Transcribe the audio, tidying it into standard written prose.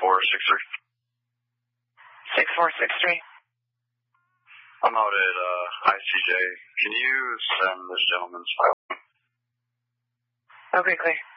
6463. I'm out at ICJ. Can you send this gentleman's file? Okay, clear.